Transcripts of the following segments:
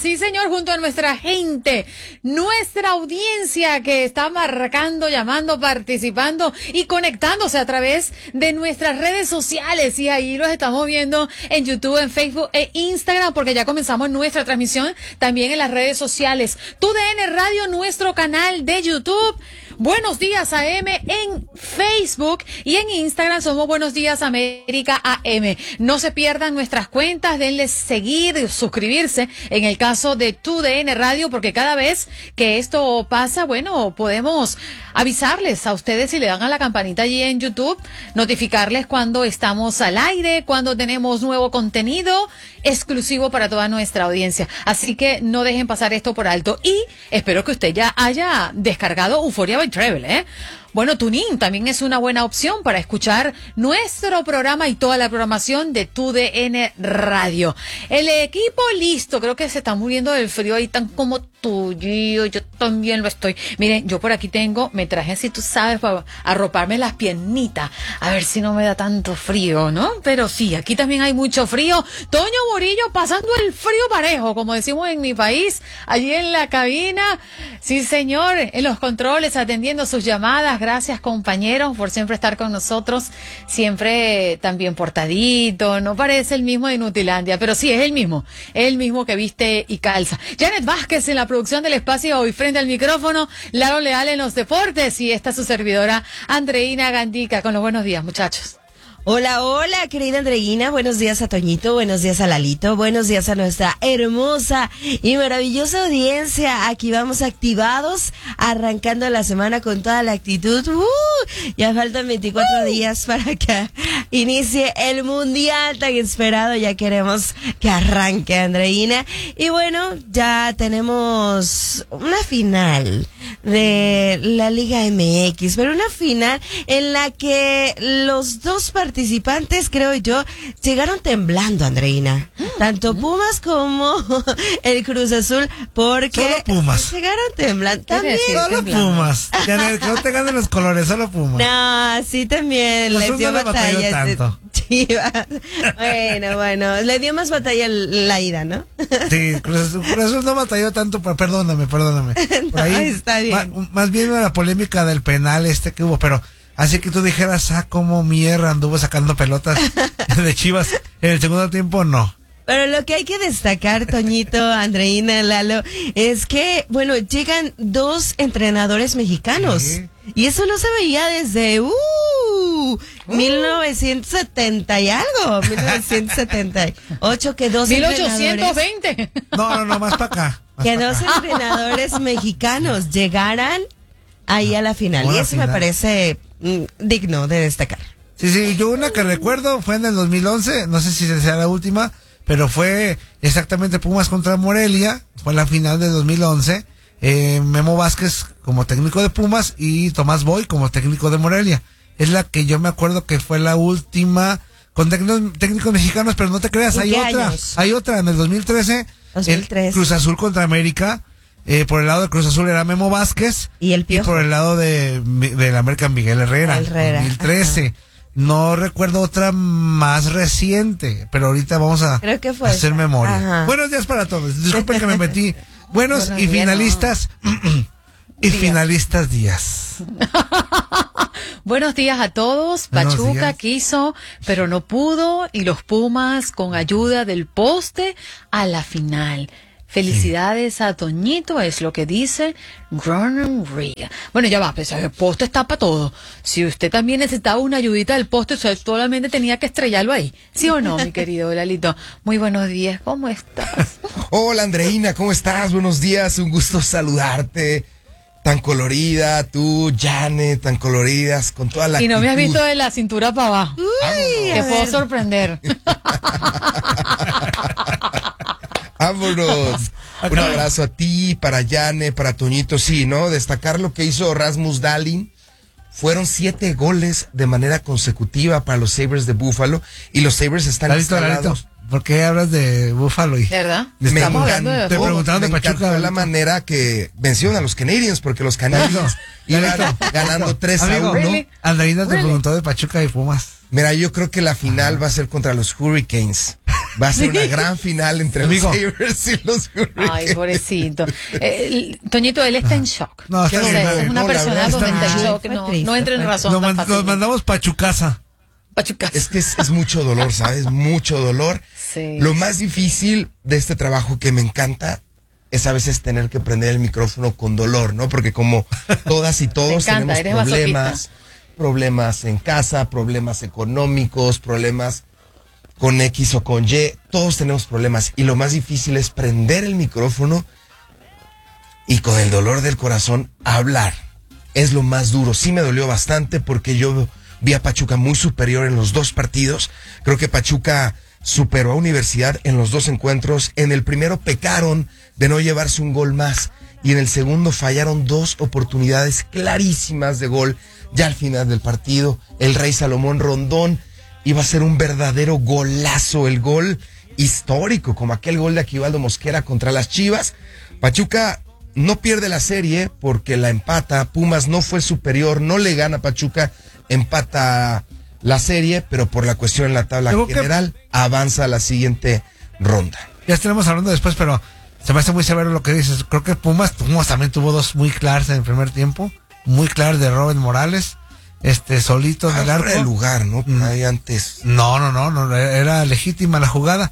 sí señor, junto a nuestra gente, nuestra audiencia que está marcando, llamando, participando y conectándose a través de nuestras redes sociales. Y ahí los estamos viendo en YouTube, en Facebook e Instagram, porque ya comenzamos nuestra transmisión también en las redes sociales. TUDN Radio, nuestro canal de YouTube. Buenos Días AM en Facebook y en Instagram somos Buenos Días América AM. No se pierdan nuestras cuentas, denle seguir, suscribirse en el caso de TUDN Radio, porque cada vez que esto pasa, bueno, podemos avisarles a ustedes si le dan a la campanita allí en YouTube, notificarles cuando estamos al aire, cuando tenemos nuevo contenido exclusivo para toda nuestra audiencia. Así que no dejen pasar esto por alto y espero que usted ya haya descargado Euphoria by Travel, ¿eh? Bueno, TuneIn también es una buena opción para escuchar nuestro programa y toda la programación de TUDN Radio. El equipo listo, creo que se está muriendo del frío ahí tan como tuyo, yo también lo estoy. Miren, yo por aquí me traje así, tú sabes, para arroparme las piernitas, a ver si no me da tanto frío, ¿no? Pero sí, aquí también hay mucho frío. Toño Murillo pasando el frío parejo, como decimos en mi país, allí en la cabina. Sí, señor, en los controles, atendiendo sus llamadas. Gracias, compañeros, por siempre estar con nosotros, siempre también portadito. No parece el mismo de Inutilandia, pero sí, es el mismo que viste y calza. Janet Vázquez en la producción del espacio, hoy frente al micrófono, Laro Leal en los deportes y esta su servidora, Andreina Gandica, con los buenos días, muchachos. Hola, hola, querida Andreina, buenos días a Toñito, buenos días a Lalito, buenos días a nuestra hermosa y maravillosa audiencia. Aquí vamos activados, arrancando la semana con toda la actitud. Ya faltan 24 días para que inicie el mundial tan esperado. Ya queremos que arranque, Andreina. Y bueno, ya tenemos una final de la Liga MX, pero una final en la que los dos participantes, creo yo, llegaron temblando, Andreina. Tanto Pumas como el Cruz Azul, porque solo Pumas llegaron temblando. También solo Pumas. Que no te ganen los colores, solo Pumas. No, sí, también les dio batalla. Tanto. Chivas. Bueno, le dio más batalla la ida, ¿no? Sí, Cruz Azul no batalló tanto, perdóname. Por ahí, no, está bien. Más bien la polémica del penal que hubo, pero así que tú dijeras, cómo mierda anduvo sacando pelotas de Chivas en el segundo tiempo, no. Pero lo que hay que destacar, Toñito, Andreina, Lalo, es que, bueno, llegan dos entrenadores mexicanos. Sí. Y eso no se veía desde 1970 y algo, 1978, que dos 1820. No, más para acá. Dos entrenadores mexicanos llegaran ahí a la final. Y eso me parece digno de destacar. Sí, yo una que recuerdo fue en el 2011, no sé si sea la última, pero fue exactamente Pumas contra Morelia, fue la final de 2011, Memo Vázquez como técnico de Pumas y Tomás Boy como técnico de Morelia. Es la que yo me acuerdo que fue la última con técnicos mexicanos, pero no te creas, hay otra en el 2013, el Cruz Azul contra América. Por el lado de Cruz Azul era Memo Vázquez y por el lado de la América Miguel Herrera. 2013. Ajá. No recuerdo otra más reciente, pero ahorita vamos a hacer memoria. Ajá. Buenos días para todos. Disculpen que me metí. Buenos y finalistas y finalistas días. Buenos días a todos. Pachuca quiso, pero no pudo, y los Pumas con ayuda del poste a la final. Felicidades a Toñito, es lo que dice Ronald Reagan. Bueno, ya va, pues el poste está para todo. Si usted también necesitaba una ayudita del poste, usted solamente tenía que estrellarlo ahí. ¿Sí o no, mi querido Lalito? Muy buenos días, ¿cómo estás? Hola, Andreina, ¿cómo estás? Buenos días, un gusto saludarte. Tan colorida, tú, Janet, tan coloridas, con toda la Y no actitud. me has visto de la cintura para abajo. Te puedo sorprender. Vámonos. Un abrazo a ti, para Yane, para Toñito. Sí, ¿no? Destacar lo que hizo Rasmus Dahlin. Fueron 7 goles de manera consecutiva para los Sabres de Buffalo. Y los Sabres están instalados. ¿Por qué hablas de Buffalo? ¿Verdad? Me te preguntaron de Pachuca. La manera que vencieron a los Canadiens, porque los Canadiens iban ganando 3-1. Really? Andreina te preguntó de Pachuca y Pumas. Mira, yo creo que la final va a ser contra los Hurricanes Va a ser una gran final entre Amigo. los Sabres y los Hurricanes. Ay, pobrecito. Toñito, él está en shock. No, está O sea, bien, es una no, la persona verdad donde está está en bien. shock. Fue No, triste, no entra en fue razón tan Nos fácilmente. mandamos pa' Chucasa. Pachucas. Es que es mucho dolor, ¿sabes? Mucho dolor. Sí. Lo más difícil de este trabajo que me encanta es a veces tener que prender el micrófono con dolor, ¿no? Porque como todas y todos Me encanta, tenemos eres problemas en casa, problemas económicos, problemas con X o con Y, todos tenemos problemas. Y lo más difícil es prender el micrófono y con el dolor del corazón hablar. Es lo más duro. Sí me dolió bastante porque yo vi a Pachuca muy superior en los dos partidos. Creo que Pachuca superó a Universidad en los dos encuentros. En el primero pecaron de no llevarse un gol más y en el segundo fallaron dos oportunidades clarísimas de gol. Ya al final del partido, el Rey Salomón Rondón iba a ser un verdadero golazo, el gol histórico, como aquel gol de Aquivaldo Mosquera contra las Chivas. Pachuca no pierde la serie porque la empata. Pumas no fue superior, no le gana a Pachuca, empata la serie, pero por la cuestión en la tabla Creo que- general avanza a la siguiente ronda. Ya estaremos hablando después, pero se me hace muy severo lo que dices. Creo que Pumas también tuvo dos muy claras en el primer tiempo. Muy claras de Robert Morales. Solito en el Fuera de arco. lugar, ¿no? Ahí antes. No, era legítima la jugada.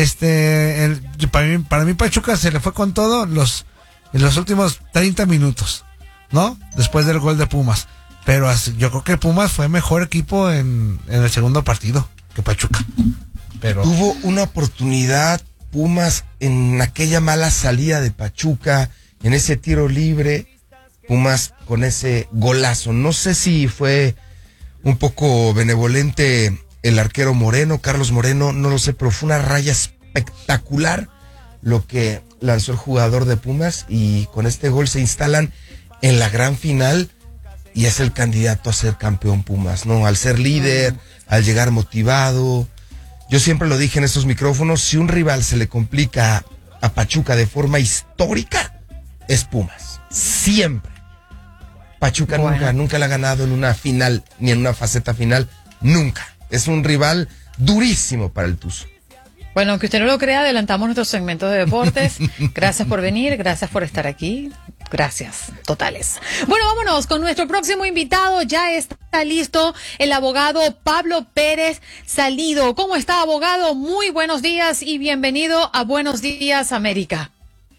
Para mí Pachuca se le fue con todo en los últimos 30 minutos, ¿no? Después del gol de Pumas. Pero yo creo que Pumas fue mejor equipo en el segundo partido que Pachuca. Pero Tuvo una oportunidad Pumas en aquella mala salida de Pachuca, en ese tiro libre, Pumas con ese golazo. No sé si fue un poco benevolente el arquero Moreno, Carlos Moreno, no lo sé, pero fue una raya espectacular lo que lanzó el jugador de Pumas y con este gol se instalan en la gran final y es el candidato a ser campeón Pumas, ¿no? Al ser líder, al llegar motivado. Yo siempre lo dije en estos micrófonos, si un rival se le complica a Pachuca de forma histórica, es Pumas. Siempre. Pachuca nunca le ha ganado en una final, ni en una faceta final, nunca. Es un rival durísimo para el Tuzo. Bueno, aunque usted no lo crea, adelantamos nuestro segmento de deportes. Gracias por venir, gracias por estar aquí. Gracias, totales. Bueno, vámonos con nuestro próximo invitado. Ya está listo el abogado Pablo Pérez Salido. ¿Cómo está, abogado? Muy buenos días y bienvenido a Buenos Días, América.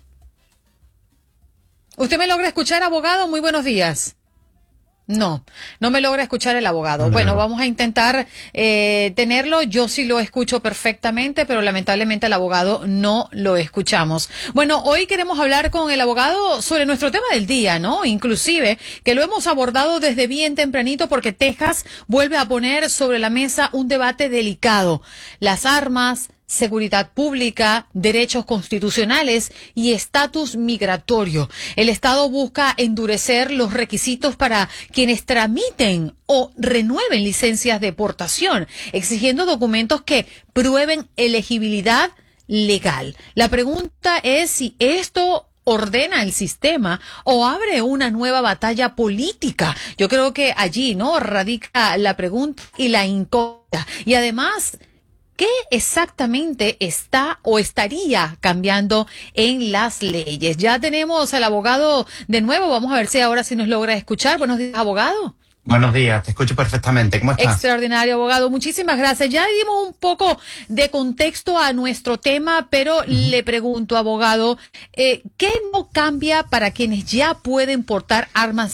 ¿Usted me logra escuchar, abogado? Muy buenos días. No me logra escuchar el abogado. Bueno, vamos a intentar tenerlo. Yo sí lo escucho perfectamente, pero lamentablemente el abogado no lo escuchamos. Bueno, hoy queremos hablar con el abogado sobre nuestro tema del día, ¿no? Inclusive, que lo hemos abordado desde bien tempranito porque Texas vuelve a poner sobre la mesa un debate delicado. Las armas, seguridad pública, derechos constitucionales y estatus migratorio. El Estado busca endurecer los requisitos para quienes tramiten o renueven licencias de deportación, exigiendo documentos que prueben elegibilidad legal. La pregunta es si esto ordena el sistema o abre una nueva batalla política. Yo creo que allí, ¿no?, radica la pregunta y la incógnita. Y además, ¿qué exactamente está o estaría cambiando en las leyes? Ya tenemos al abogado de nuevo. Vamos a ver si ahora sí nos logra escuchar. Buenos días, abogado. Buenos días, te escucho perfectamente. ¿Cómo estás? Extraordinario, abogado. Muchísimas gracias. Ya dimos un poco de contexto a nuestro tema, pero le pregunto, abogado, ¿qué no cambia para quienes ya pueden portar armas